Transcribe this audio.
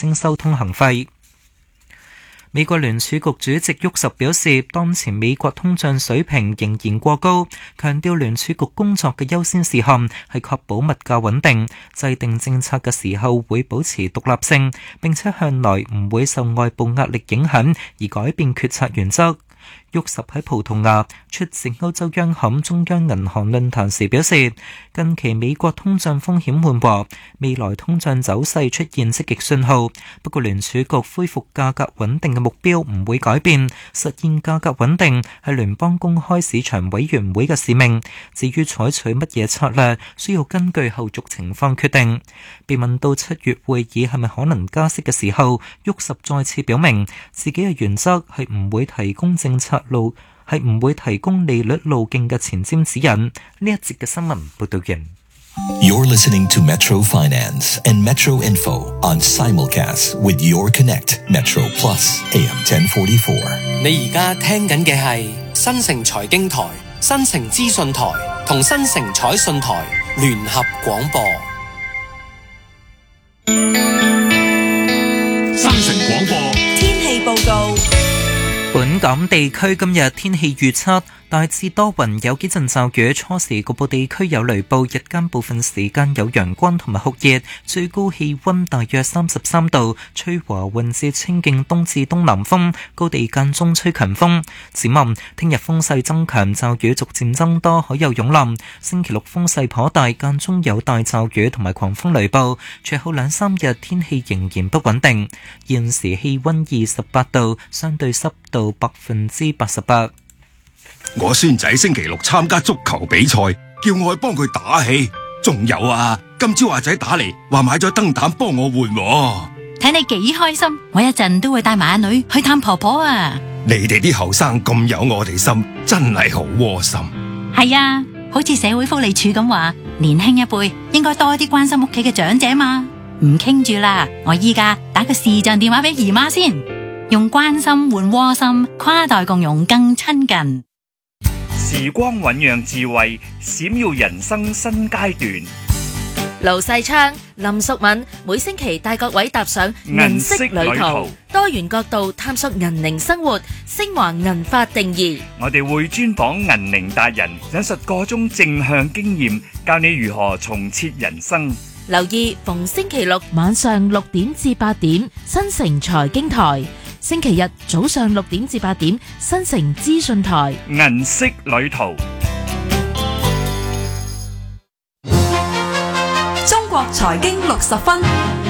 徵收通行費。美國聯儲局主席沃什表示，當前美國通脹水平仍然過高，強調聯儲局工作嘅優先事項係確保物價穩定，制定政策嘅時候會保持獨立性，並且向來唔會受外部壓力影響而改變決策原則。沃什喺葡萄牙出席歐洲央行中央銀行論壇時表示，近期美國通脹風險緩和，未來通脹走勢出現積極信號。不過聯儲局恢復價格穩定嘅目標唔會改變，實現價格穩定係聯邦公開市場委員會嘅使命。至於採取乜嘢策略，需要根據後續情況決定。被問到7月會議係咪可能加息嘅時候，沃什再次表明自己嘅原則係唔會提供政策係唔會提供利率路徑嘅前瞻指引。呢一節嘅新聞報道完。 You're listening to Metro Finance and Metro Info on simulcast with Your Connect Metro Plus AM 1044。 你而家聽緊嘅係新城財經台、新城資訊台同新城彩訊台聯合廣播。 新城廣播天氣報告。 本港地區今日天氣預測大致多雲，有幾陣驟雨，初時局部地區有雷暴，日間部分時間有陽光同埋酷熱，最高氣溫大約33度，吹和緩至清勁東至東南風，高地間中吹強風。展望聽日風勢增強，驟雨逐漸增多，可有湧浪。星期六風勢頗大，間中有大驟雨同埋狂風雷暴。隨後2-3日天氣仍然不穩定。現時氣溫28度，相對濕度88%。 我孫仔星期六參加足球比賽，叫我去幫佢打氣。仲有啊，今朝阿仔打嚟話買咗燈膽幫我換喎。 睇你幾開心，我一陣都會帶埋阿女去探婆婆啊。 你哋啲後生咁有我哋心，真係好窩心。 係啊，好似社會福利署咁話，年輕一輩應該多啲關心屋企嘅長者嘛。唔傾住啦，我依家打個視像電話俾姨媽先，用關心換窩心，跨代共融更親近。 時光醞釀智慧，閃耀人生新階段。 盧世昌、林淑敏每星期帶各位踏上銀色旅途，多元角度探索銀齡生活，升華銀髮定義。 我哋會專訪銀齡達人，引述各種正向經驗，教你如何重設人生。 留意逢星期六晚上6點至8點，新城財經台；星期日早上6點至8點，新城資訊台。 銀色旅途。 中國財經60分。